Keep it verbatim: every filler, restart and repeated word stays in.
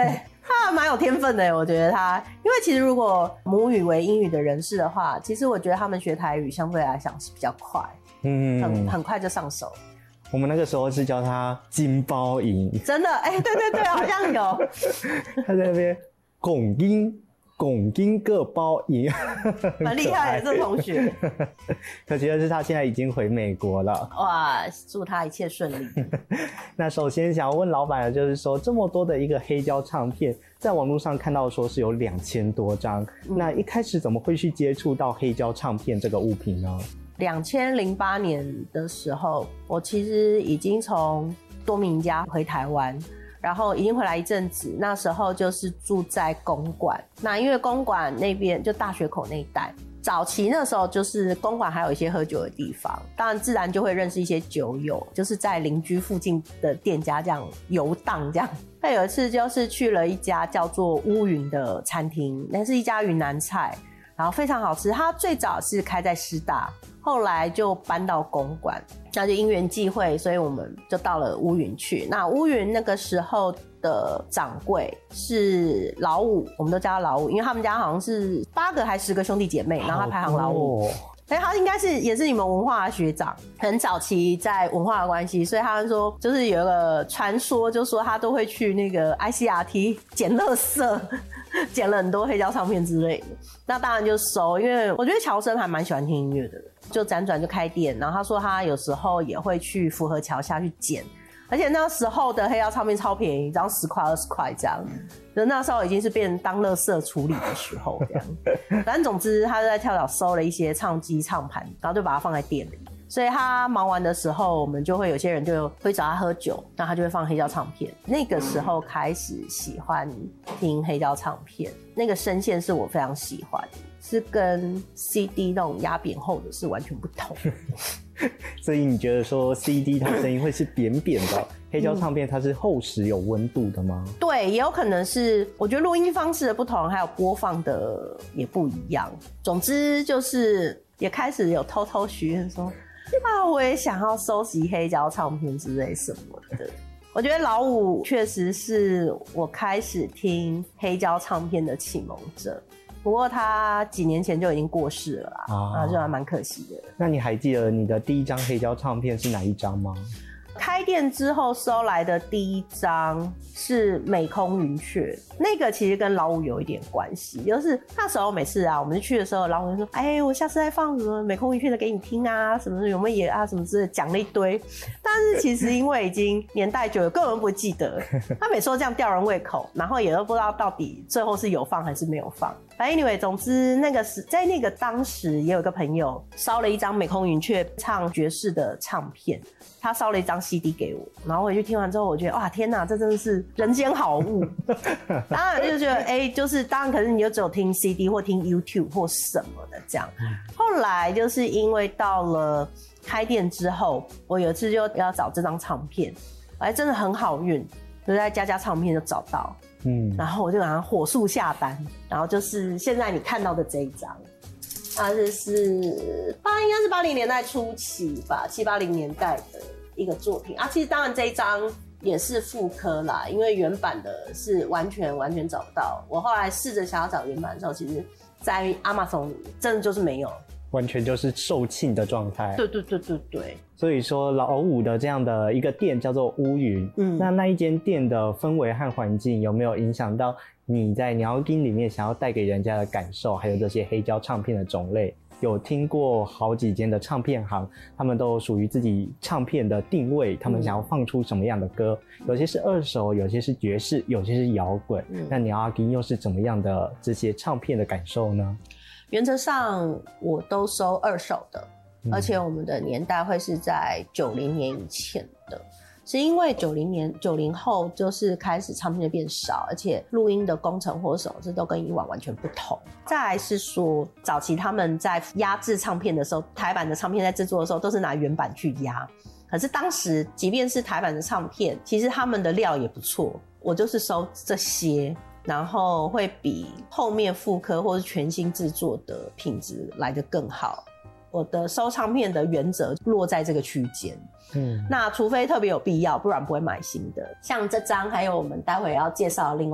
对，他蛮有天分的，我觉得他，因为其实如果母语为英语的人士的话，其实我觉得他们学台语相对来讲是比较快，嗯，很很快就上手。 我们那个时候是叫他金包银， 真的，哎、欸，对对对，好像有。 他在那边拱金拱金个包银， 蛮厉害的这同学。 可惜的是他现在已经回美国了。 哇，祝他一切顺利。 那首先想要问老板的就是说，这么多的一个黑胶唱片，在网络上看到说是有两千多张、嗯，那一开始怎么会去接触到黑胶唱片这个物品呢？ 两千零八年的时候，我其实已经从多米尼加回台湾，然后已经回来一阵子。那时候就是住在公馆，那因为公馆那边就大学口那一带，早期那时候就是公馆还有一些喝酒的地方，当然自然就会认识一些酒友，就是在邻居附近的店家这样游荡这样。那有一次就是去了一家叫做乌云的餐厅，那是一家云南菜，然后非常好吃。它最早是开在师大，后来就搬到公馆，那就因缘际会，所以我们就到了乌云去。那乌云那个时候的掌柜是老五，我们都叫他老五，因为他们家好像是八个还十个兄弟姐妹，然后他排行老五。所以他应该是也是你们文化的学长，很早期在文化的关系，所以他们说就是有一个传说，就说他都会去那个 I C R T 捡垃圾，捡了很多黑胶唱片之类的。那当然就收，因为我觉得乔生还蛮喜欢听音乐的，就辗转就开店。然后他说他有时候也会去福和桥下去捡，而且那时候的黑胶唱片超便宜，一张十块二十块这样。就那时候已经是变当垃圾处理的时候这样。反正总之他就在跳蚤收了一些唱机唱盘，然后就把它放在店里。所以他忙完的时候，我们就会有些人就会找他喝酒，那他就会放黑胶唱片。那个时候开始喜欢听黑胶唱片，那个声线是我非常喜欢的，是跟 C D 那种压扁厚的是完全不同。 所以你觉得说 C D 它声音会是扁扁的，黑胶唱片它是厚实有温度的吗？对， 也有可能是我觉得录音方式的不同，还有播放的也不一样。总之就是也开始有偷偷许愿说啊，我也想要收集黑胶唱片之类什么的。我觉得老五确实是我开始听黑胶唱片的启蒙者。不过他几年前就已经过世了啦，啊，就还蛮可惜的。 那你还记得你的第一张黑胶唱片是哪一张吗？ 开店之后收来的第一张是美空云雀，那个其实跟老五有一点关系，就是那时候每次啊我们去的时候，老五就说哎我下次再放什么美空云雀的给你听啊，什么有没有也啊什么之类的，讲了一堆。但是其实因为已经年代久了，根本不会记得，他每次都这样吊人胃口，然后也都不知道到底最后是有放还是没有放。反正 anyway 总之那个是在那个当时也有一个朋友烧了一张美空云雀唱爵士的唱片，他烧了一张 C D 给我，然后回去听完之后我觉得哇天哪，这真的是人间好物。当然就觉得哎、欸，就是当然可是你就只有听 C D 或听 YouTube 或什么的这样。后来就是因为到了开店之后，我有一次就要找这张唱片，哎真的很好运，就在家家唱片就找到，嗯，然后我就马上火速下单，然后就是现在你看到的这一张。它是八应该是八零年代初期吧，七八零年代的一个作品啊。其实当然这一张也是复刻啦，因为原版的是完全完全找不到。我后来试着想要找原版的时候，其实在 Amazon 真的就是没有， 完全就是售罄的状态。 对对对对对。 所以说老五的这样的一个店叫做乌云，嗯，那那一间店的氛围和环境有没有影响到你在鸟音里面想要带给人家的感受，还有这些黑胶唱片的种类？有听过好几间的唱片行，他们都属于自己唱片的定位，他们想要放出什么样的歌，嗯，有些是二手，有些是爵士，有些是摇滚，嗯，那鸟音又是怎么样的这些唱片的感受呢？ 原则上我都收二手的，而且我们的年代会是在九零年以前的，是因为九零年九零后就是开始唱片就变少，而且录音的工程或什么这都跟以往完全不同。再来是说早期他们在压制唱片的时候，台版的唱片在制作的时候都是拿原版去压，可是当时即便是台版的唱片，其实他们的料也不错，我就是收这些，然后会比后面复刻或是全新制作的品质来得更好。我的收唱片的原则落在这个区间，嗯，那除非特别有必要，不然不会买新的。像这张，还有我们待会要介绍的另外